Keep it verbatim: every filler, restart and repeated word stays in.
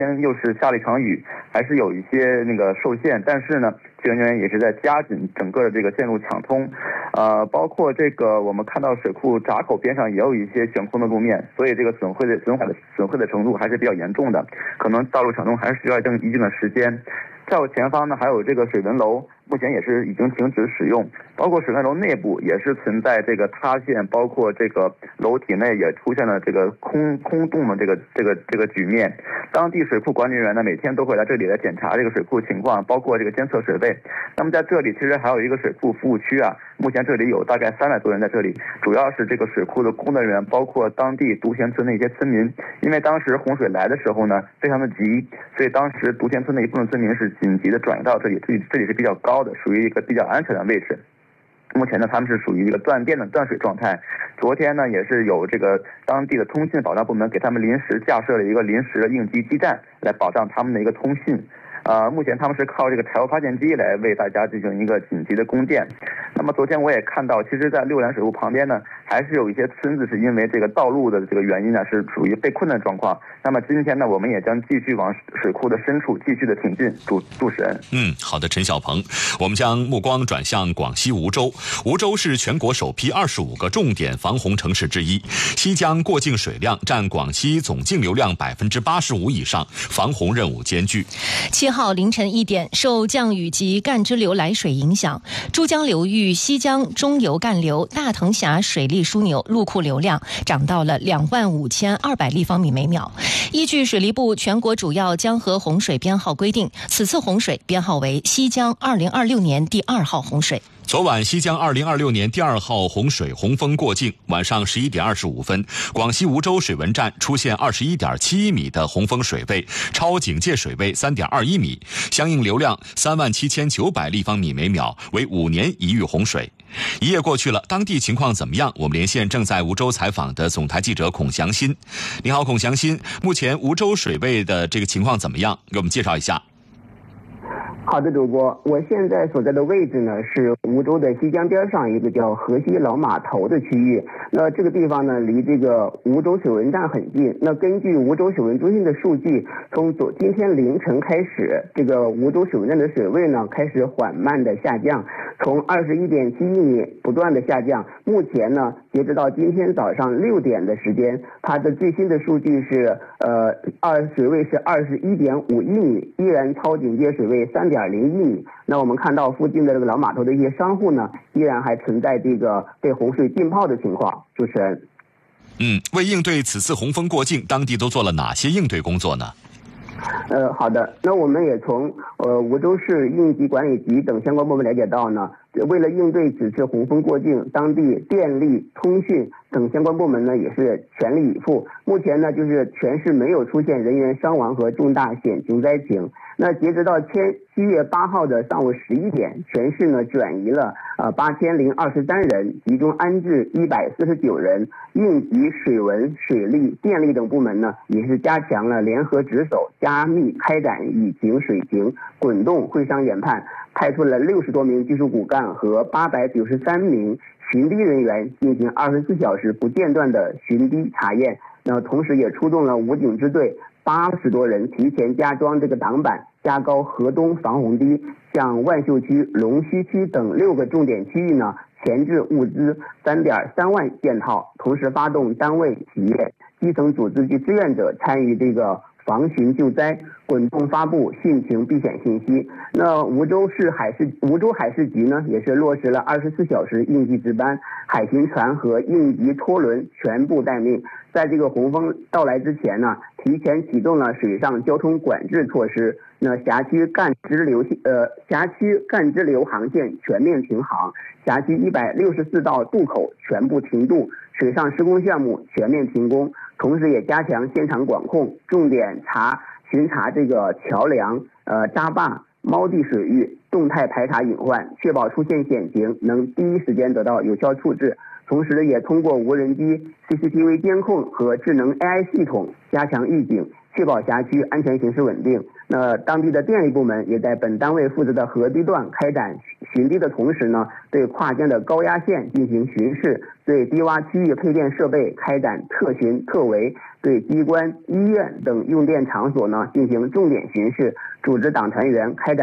又是下了一场雨，还是有一些那个受限，但是呢，救援人员也是在加紧整个的这个线路抢通，呃，包括这个我们看到水库闸口边上也有一些悬空的路面，所以这个损毁的损毁的损毁的程度还是比较严重的，可能道路抢通还是需要一定一定的时间。在我前方呢，还有这个水文楼，目前也是已经停止使用，包括水文楼内部也是存在这个塌陷，包括这个楼体内也出现了这个空空洞的这个这个这个局面。当地水库管理人员呢，每天都会来这里来检查这个水库情况，包括这个监测水位。那么在这里其实还有一个水库服务区啊，目前这里有大概三百多人在这里，主要是这个水库的工作人员，包括当地独贤村的一些村民。因为当时洪水来的时候呢，非常的急，所以当时独贤村的一部分村民是紧急的转移到这里，这里这里是比较高的，属于一个比较安全的位置。目前呢，他们是属于一个断电的断水状态。昨天呢，也是有这个当地的通信保障部门给他们临时架设了一个临时的应急基站，来保障他们的一个通信。呃，目前他们是靠这个柴油发电机来为大家进行一个紧急的供电。那么昨天我也看到，其实在六兰水库旁边呢，还是有一些村子是因为这个道路的这个原因呢，是属于被困的状况。那么今天呢，我们也将继续往水库的深处继续的挺进，主主持人。 嗯，好的，陈小鹏，我们将目光转向广西梧州。梧州是全国首批二十五个重点防洪城市之一，西江过境水量占广西总径流量百分之八十五以上，防洪任务艰巨。 七号凌晨一点，受降雨及干支流来水影响，珠江流域西江中游干流大藤峡水利枢纽入库流量涨到了两万五千二百立方米每秒。依据水利部全国主要江河洪水编号规定，此次洪水编号为西江二零二六年第二号洪水。 昨晚西江二零二六年第二号洪水洪峰过境，晚上十一点二十五分，广西梧州水文站出现二十一点七一米的洪峰水位，超警戒水位三点二一米，相应流量三万七千九百立方米每秒，为五年一遇洪水。一夜过去了，当地情况怎么样？我们连线正在梧州采访的总台记者孔祥新。你好，孔祥新，目前梧州水位的这个情况怎么样？给我们介绍一下。 好的，主播，我现在所在的位置呢是梧州的西江边上一个叫河西老码头的区域。那这个地方呢离这个梧州水文站很近。那根据梧州水文中心的数据，从昨今天凌晨开始，这个梧州水文站的水位呢开始缓慢的下降，从二十一点七一米不断的下降。目前呢，截止到今天早上六点的时间，它的最新的数据是呃二水位是二十一点五一米，依然超警戒水位三点零一米。那我们看到附近的这个老码头的一些商户呢，依然还存在这个被洪水浸泡的情况。主持人， 嗯，为应对此次洪峰过境，当地都做了哪些应对工作呢？ 呃，好的，那我们也从呃梧州市应急管理局等相关部门了解到呢，为了应对此次洪峰过境，当地电力、通讯等相关部门呢也是全力以赴。目前呢，就是全市没有出现人员伤亡和重大险情灾情。那截止到千七月八号的上午十一点，全市呢转移了呃八千零二十三人，集中安置一百四十九人。应急、水文、水利、电力等部门呢也是加强了联合值守，加密开展雨情、水情滚动会商研判，派出了六十多名技术骨干和八百九十三名巡堤人员进行二十四小时不间断的巡堤查验。那同时也出动了武警支队八十多人，提前加装这个挡板，加高河东防洪堤，向万秀区、龙须区等六个重点区域呢前置物资三点三万件套，同时发动单位、企业、基层组织及志愿者参与这个防汛救灾，滚动发布汛情避险信息。那梧州市海事梧州海事局呢，也是落实了二十四小时应急值班，海巡船和应急拖轮全部待命。在这个洪峰到来之前呢，提前启动了水上交通管制措施。那辖区干支流呃辖区干支流航线全面停航，辖区一百六十四道渡口全部停渡，水上施工项目全面停工。同时也加强现场管控，重点查巡查这个桥梁、呃闸坝、锚地水域，动态排查隐患，确保出现险情能第一时间得到有效处置。同时也通过无人机、C C T V 监控和智能 A I 系统加强预警，确保辖区安全形势稳定。那当地的电力部门也在本单位负责的河堤段开展寻地的同时呢，对跨境的高压线进行巡视，对低洼区域配电设备开展特巡特围，对机关、医院等用电场所呢进行重点巡视，组织党团员开展